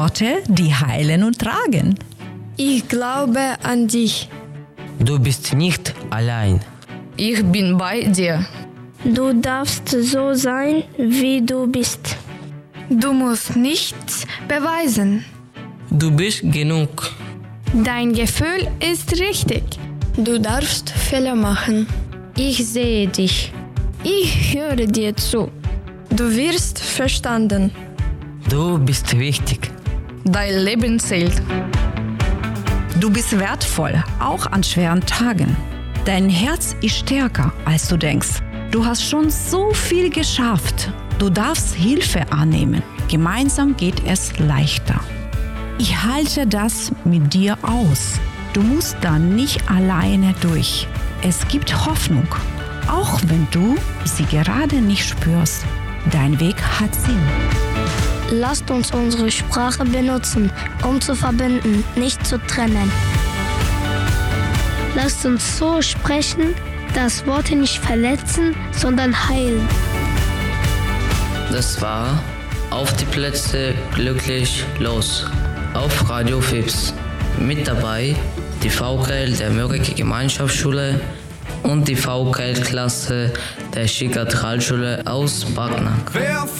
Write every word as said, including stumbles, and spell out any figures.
Worte, die heilen und tragen. Ich glaube an dich. Du bist nicht allein. Ich bin bei dir. Du darfst so sein, wie du bist. Du musst nichts beweisen. Du bist genug. Dein Gefühl ist richtig. Du darfst Fehler machen. Ich sehe dich. Ich höre dir zu. Du wirst verstanden. Du bist wichtig. Dein Leben zählt. Du bist wertvoll, auch an schweren Tagen. Dein Herz ist stärker, als du denkst. Du hast schon so viel geschafft. Du darfst Hilfe annehmen. Gemeinsam geht es leichter. Ich halte das mit dir aus. Du musst da nicht alleine durch. Es gibt Hoffnung, auch wenn du sie gerade nicht spürst. Dein Weg hat Sinn. Lasst uns unsere Sprache benutzen, um zu verbinden, nicht zu trennen. Lasst uns so sprechen, dass Worte nicht verletzen, sondern heilen. Das war Auf die Plätze, glücklich, los. Auf Radio Fips. Mit dabei die V K L der Mörike Gemeinschaftsschule und die V K L-Klasse der Schickatralschule aus Backnang.